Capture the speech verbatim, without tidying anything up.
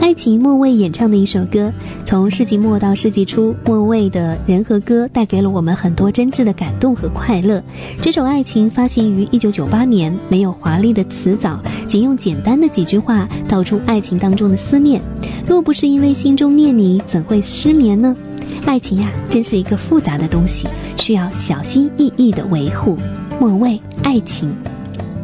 爱情莫蔚演唱的一首歌。从世纪末到世纪初，莫蔚的人和歌带给了我们很多真挚的感动和快乐。这首爱情发行于一九九八年，没有华丽的词藻，仅用简单的几句话道出爱情当中的思念。若不是因为心中念你，怎会失眠呢？爱情呀，真是一个复杂的东西，需要小心翼翼的维护。莫蔚，爱情。